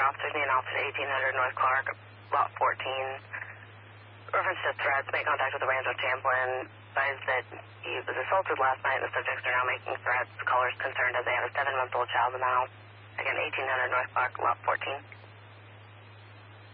officers, me and officer 1800 North Clark, lot 14. Reference to threats, make contact with the Rancho Champlin. Advised that he was assaulted last night. The subjects are now making threats. Callers concerned as they have a 7-month-old child in the house. Again, 1800 North Clark, lot 14.